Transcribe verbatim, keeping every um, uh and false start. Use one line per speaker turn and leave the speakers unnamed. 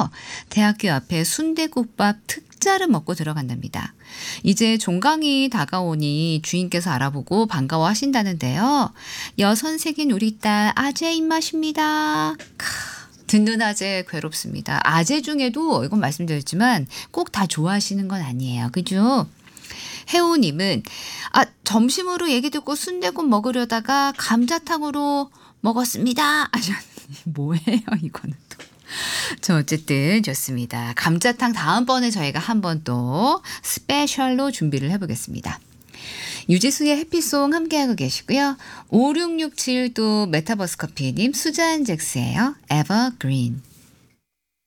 가서 대학교 앞에 순대국밥 특자를 먹고 들어간답니다. 이제 종강이 다가오니 주인께서 알아보고 반가워하신다는데요. 여선생인 우리 딸 아재 입맛입니다. 크, 듣는 아재 괴롭습니다. 아재 중에도 이건 말씀드렸지만 꼭 다 좋아하시는 건 아니에요. 그죠? 혜우님은 아 점심으로 얘기 듣고 순대국 먹으려다가 감자탕으로 먹었습니다. 아, 뭐예요 이거는 또. 저 어쨌든 좋습니다. 감자탕 다음번에 저희가 한번 또 스페셜로 준비를 해보겠습니다. 유지수의 해피송 함께하고 계시고요. 오육육칠 또 메타버스 커피님 수잔 잭스예요. 에버그린.